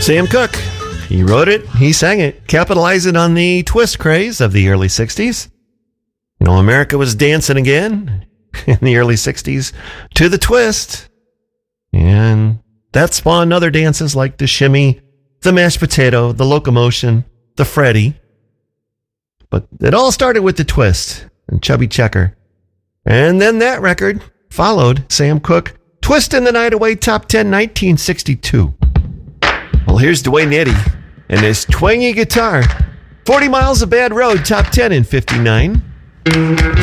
Sam Cooke. He wrote it, he sang it, capitalizing on the twist craze of the early 60s. You know, America was dancing again in the early 60s to the twist. And that spawned other dances like the shimmy, the mashed potato, the locomotion, the Freddie. But it all started with the twist and Chubby Checker. And then that record followed Sam Cooke, Twistin' the Night Away Top 10 1962. Well, here's Duane Eddy and his twangy guitar. 40 Miles of Bad Road Top 10 in 59.